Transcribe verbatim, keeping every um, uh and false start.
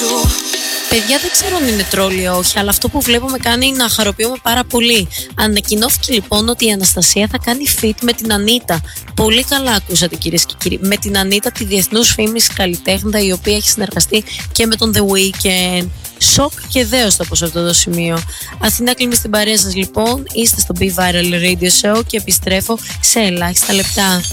Παιδιά, δεν ξέρω αν είναι τρόλ ή όχι, αλλά αυτό που βλέπω με κάνει να χαροποιούμε πάρα πολύ. Ανακοινώθηκε λοιπόν ότι η Αναστασία θα κάνει feat με την Ανίτα. Πολύ καλά ακούσατε, κυρίες και κύριοι. Με την Ανίτα, τη διεθνούς φήμης καλλιτέχνητα, η οποία έχει συνεργαστεί και με τον The Weeknd. Σοκ και δέος θα πω σε αυτό το σημείο. Αθηνά κλείνει στην παρέα σας λοιπόν. Είστε στο Be Viral Radio Show και επιστρέφω σε ελάχιστα λεπτά.